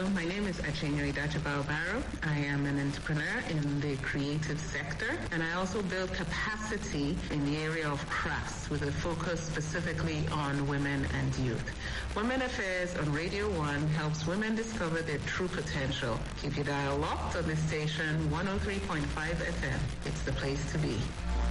My name is Achinyere Dachibao-Barrow. I am an entrepreneur in the creative sector, and I also build capacity in the area of crafts with a focus specifically on women and youth. Women Affairs on Radio 1 helps women discover their true potential. Keep your dial locked on the station 103.5 FM. It's the place to be.